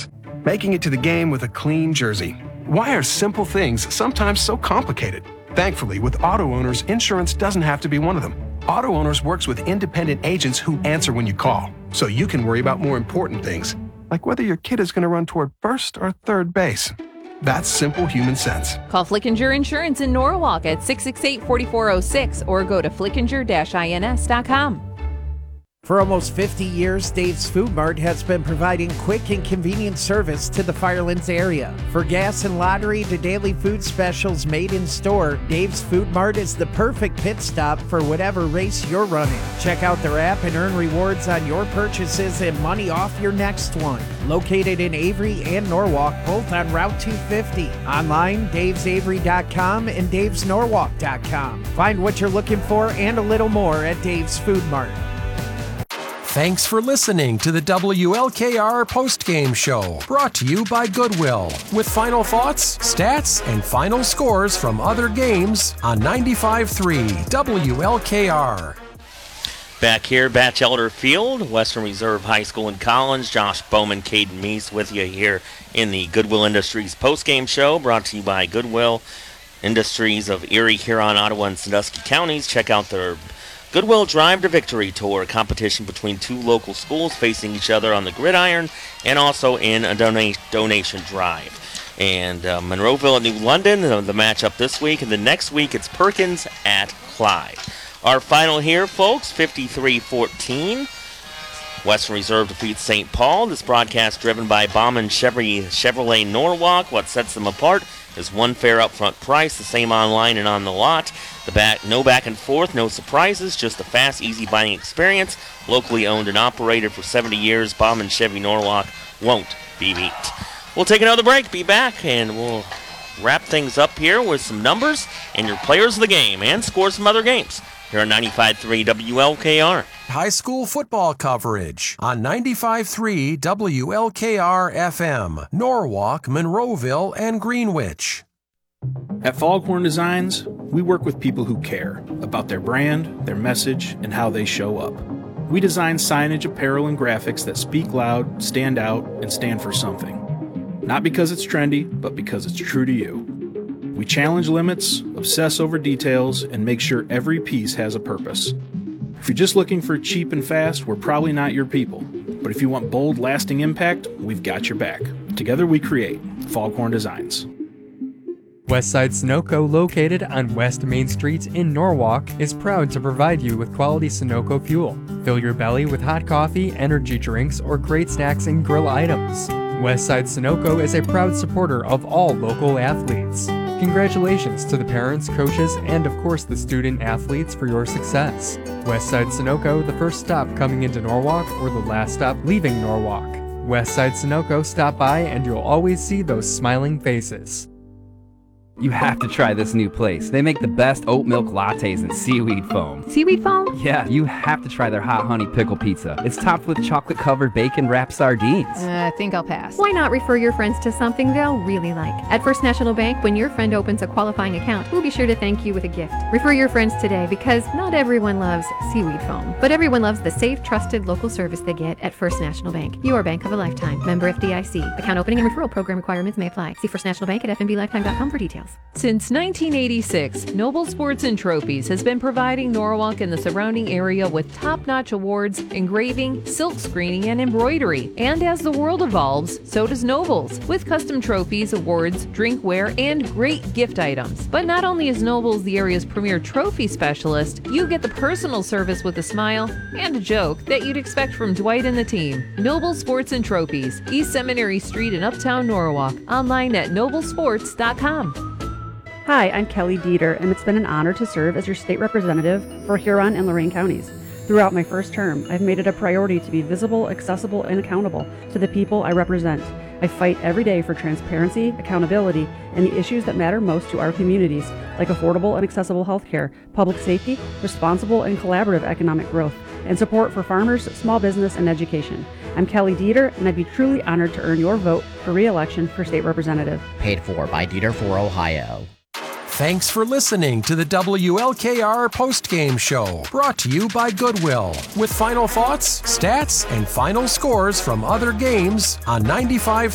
chance, making it to the game with a clean jersey. Why are simple things sometimes so complicated? Thankfully, with Auto Owners, insurance doesn't have to be one of them. Auto Owners works with independent agents who answer when you call, so you can worry about more important things, like whether your kid is going to run toward first or third base. That's simple human sense. Call Flickinger Insurance in Norwalk at 668-4406 or go to flickinger-ins.com. For almost 50 years, Dave's Food Mart has been providing quick and convenient service to the Firelands area. For gas and lottery to daily food specials made in store, Dave's Food Mart is the perfect pit stop for whatever race you're running. Check out their app and earn rewards on your purchases and money off your next one. Located in Avery and Norwalk, both on Route 250. Online, davesavery.com and davesnorwalk.com. Find what you're looking for and a little more at Dave's Food Mart. Thanks for listening to the WLKR postgame show, brought to you by Goodwill, with final thoughts, stats, and final scores from other games on 95.3 WLKR. Back here, Batchelder Field, Western Reserve High School in Collins. Josh Bowman, Caden Meese with you here in the Goodwill Industries postgame show, brought to you by Goodwill Industries of Erie, Huron, Ottawa, and Sandusky counties. Check out their Goodwill Drive to Victory Tour, a competition between two local schools facing each other on the gridiron and also in a donation drive. And Monroeville at New London, the matchup this week, and the next week it's Perkins at Clyde. Our final here, folks, 53-14. Western Reserve defeats St. Paul. This broadcast driven by Bauman Chevrolet Norwalk. What sets them apart is one fair upfront price, the same online and on the lot. No back and forth, no surprises, just a fast, easy buying experience. Locally owned and operated for 70 years, Bauman Chevy Norwalk won't be beat. We'll take another break, be back, and we'll wrap things up here with some numbers and your players of the game and score some other games here on 95.3 WLKR. High school football coverage on 95.3 WLKR FM, Norwalk, Monroeville, and Greenwich. At Foghorn Designs, we work with people who care about their brand, their message, and how they show up. We design signage, apparel, and graphics that speak loud, stand out, and stand for something. Not because it's trendy, but because it's true to you. We challenge limits, obsess over details, and make sure every piece has a purpose. If you're just looking for cheap and fast, we're probably not your people. But if you want bold, lasting impact, we've got your back. Together we create Foghorn Designs. Westside Sunoco, located on West Main Street in Norwalk, is proud to provide you with quality Sunoco fuel. Fill your belly with hot coffee, energy drinks, or great snacks and grill items. Westside Sunoco is a proud supporter of all local athletes. Congratulations to the parents, coaches, and of course the student athletes for your success. Westside Sunoco, the first stop coming into Norwalk or the last stop leaving Norwalk. Westside Sunoco, stop by and you'll always see those smiling faces. You have to try this new place. They make the best oat milk lattes and seaweed foam. Seaweed foam? Yeah, you have to try their hot honey pickle pizza. It's topped with chocolate-covered bacon-wrapped sardines. I think I'll pass. Why not refer your friends to something they'll really like? At First National Bank, when your friend opens a qualifying account, we'll be sure to thank you with a gift. Refer your friends today because not everyone loves seaweed foam, but everyone loves the safe, trusted local service they get at First National Bank. Your bank of a lifetime. Member FDIC. Account opening and referral program requirements may apply. See First National Bank at fnblifetime.com for details. Since 1986, Noble Sports and Trophies has been providing Norwalk and the surrounding area with top-notch awards, engraving, silk screening, and embroidery. And as the world evolves, so does Nobles, with custom trophies, awards, drinkware, and great gift items. But not only is Nobles the area's premier trophy specialist, you get the personal service with a smile and a joke that you'd expect from Dwight and the team. Noble Sports and Trophies, East Seminary Street in Uptown Norwalk. Online at noblesports.com. Hi, I'm Kelly Dieter, and it's been an honor to serve as your state representative for Huron and Lorain counties. Throughout my first term, I've made it a priority to be visible, accessible, and accountable to the people I represent. I fight every day for transparency, accountability, and the issues that matter most to our communities, like affordable and accessible healthcare, public safety, responsible and collaborative economic growth, and support for farmers, small business, and education. I'm Kelly Dieter, and I'd be truly honored to earn your vote for re-election for state representative. Paid for by Dieter for Ohio. Thanks for listening to the WLKR postgame show, brought to you by Goodwill, with final thoughts, stats, and final scores from other games on 95.